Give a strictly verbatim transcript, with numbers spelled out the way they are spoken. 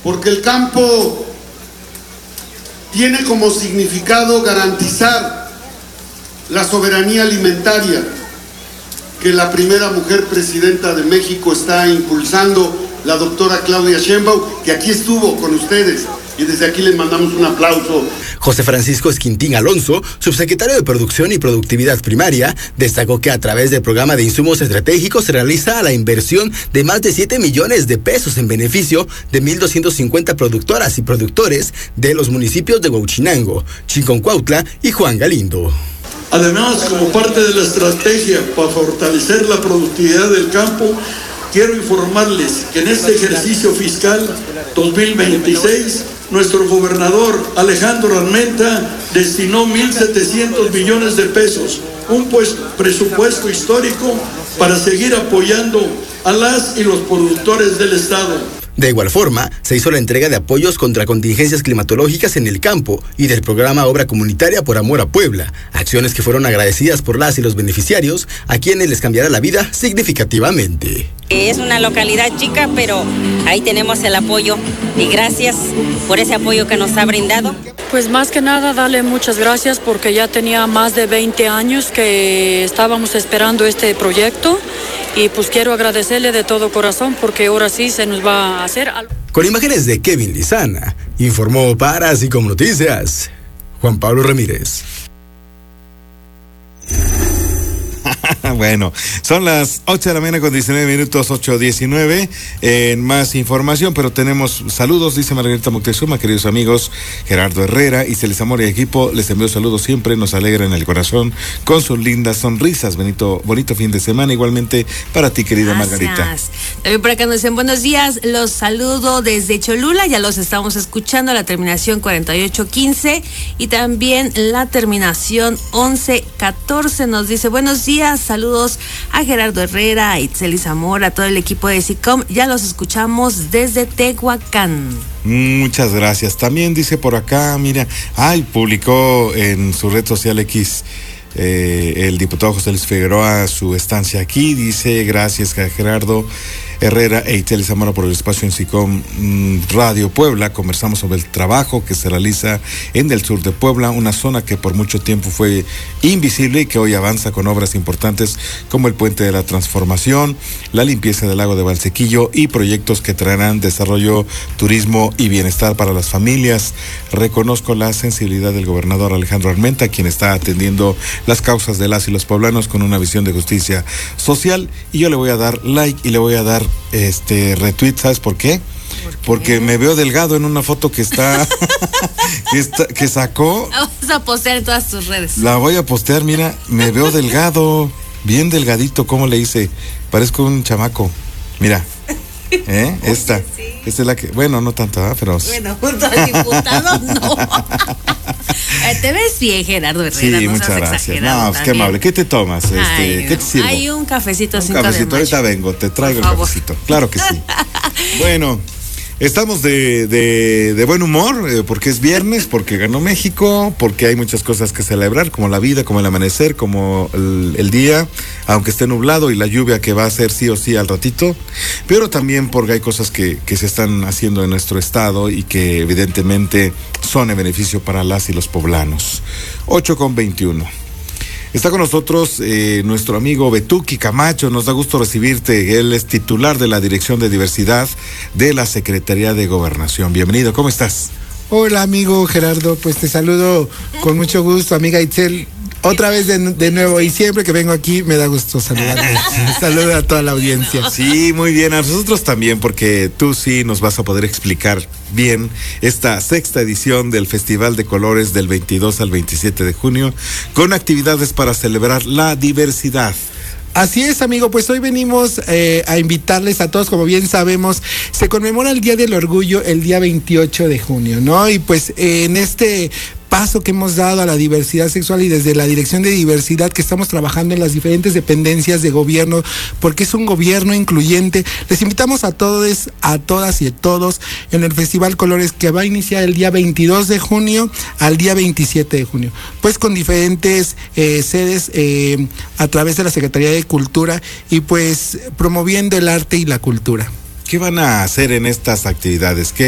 porque el campo tiene como significado garantizar la soberanía alimentaria que la primera mujer presidenta de México está impulsando, la doctora Claudia Sheinbaum, que aquí estuvo con ustedes. Y desde aquí les mandamos un aplauso. José Francisco Esquintín Alonso, subsecretario de Producción y Productividad Primaria, destacó que a través del programa de insumos estratégicos se realiza la inversión de más de siete millones de pesos en beneficio de mil doscientas cincuenta productoras y productores de los municipios de Huauchinango, Chiconcuautla y Juan Galindo. Además, como parte de la estrategia para fortalecer la productividad del campo, quiero informarles que en este ejercicio fiscal dos mil veintiséis, nuestro gobernador Alejandro Armenta destinó mil setecientos millones de pesos, un pues, presupuesto histórico para seguir apoyando a las y los productores del Estado. De igual forma, se hizo la entrega de apoyos contra contingencias climatológicas en el campo y del programa Obra Comunitaria por Amor a Puebla, acciones que fueron agradecidas por las y los beneficiarios, a quienes les cambiará la vida significativamente. Es una localidad chica, pero ahí tenemos el apoyo y gracias por ese apoyo que nos ha brindado. Pues más que nada darle muchas gracias porque ya tenía más de veinte años que estábamos esperando este proyecto y pues quiero agradecerle de todo corazón porque ahora sí se nos va a hacer algo. Con imágenes de Kevin Lizana, informó para Así Como Noticias, Juan Pablo Ramírez. Bueno, son las ocho de la mañana con diecinueve minutos, ocho diecinueve. En más información, pero tenemos saludos, dice Margarita Moctezuma, queridos amigos, Gerardo Herrera y Celis Amor y equipo, les envío saludos siempre, nos alegran el corazón con sus lindas sonrisas. Benito, bonito fin de semana, igualmente para ti, querida Gracias. Margarita. También por acá nos dicen buenos días, los saludo desde Cholula, ya los estamos escuchando, la terminación cuarenta y ocho quince y también la terminación once catorce nos dice buenos días, saludos a Gerardo Herrera, a Itzel Zamora, a todo el equipo de SICOM. Ya los escuchamos desde Tehuacán. Muchas gracias. También dice por acá, mira, ay, publicó en su red social X eh, el diputado José Luis Figueroa su estancia aquí. Dice gracias a Gerardo Herrera e Itzel Zamora por el espacio en SICOM Radio Puebla. Conversamos sobre el trabajo que se realiza en el sur de Puebla, una zona que por mucho tiempo fue invisible y que hoy avanza con obras importantes como el Puente de la Transformación, la limpieza del lago de Valsequillo y proyectos que traerán desarrollo, turismo y bienestar para las familias. Reconozco la sensibilidad del gobernador Alejandro Armenta, quien está atendiendo las causas de las y los poblanos con una visión de justicia social, y yo le voy a dar like y le voy a dar este retweet. ¿Sabes por qué? ¿Por qué? Porque me veo delgado en una foto que está que, está, que sacó. Vamos a postear en todas tus redes. La voy a postear, mira, me veo delgado, bien delgadito, ¿cómo le hice? Parezco un chamaco. Mira, ¿eh? Esta, sí. Esta es la que, bueno, no tanto, ¿eh? Pero. Bueno, junto al diputado, no. Te ves bien, Gerardo Herrera. Sí, no muchas gracias. No, pues qué amable. ¿Qué te tomas? Este, Ay, ¿Qué te sirvo? Hay un cafecito. Un cafecito, ahorita vengo, te traigo el cafecito. Claro que sí. Bueno, estamos de, de, de buen humor, eh, porque es viernes, porque ganó México, porque hay muchas cosas que celebrar, como la vida, como el amanecer, como el, el día, aunque esté nublado, y la lluvia que va a ser sí o sí al ratito, pero también porque hay cosas que, que se están haciendo en nuestro estado y que evidentemente son en beneficio para las y los poblanos. ocho con veintiuno. Está con nosotros eh, nuestro amigo Betuki Camacho, nos da gusto recibirte. Él es titular de la Dirección de Diversidad de la Secretaría de Gobernación. Bienvenido, ¿cómo estás? Hola amigo Gerardo, pues te saludo con mucho gusto, amiga Itzel. Otra vez de, de nuevo, y siempre que vengo aquí me da gusto saludarte. Saludo a toda la audiencia. Sí, muy bien, a nosotros también, porque tú sí nos vas a poder explicar bien esta sexta edición del Festival de Colores del veintidós al veintisiete de junio, con actividades para celebrar la diversidad. Así es, amigo, pues hoy venimos eh, a invitarles a todos. Como bien sabemos, se conmemora el Día del Orgullo el día veintiocho de junio, ¿no? Y pues eh, en este paso que hemos dado a la diversidad sexual y desde la Dirección de Diversidad que estamos trabajando en las diferentes dependencias de gobierno, porque es un gobierno incluyente, les invitamos a todos, a todas y a todos en el Festival Colores, que va a iniciar el día veintidós de junio al día veintisiete de junio, pues con diferentes eh, sedes eh, a través de la Secretaría de Cultura y pues promoviendo el arte y la cultura. ¿Qué van a hacer en estas actividades? ¿Qué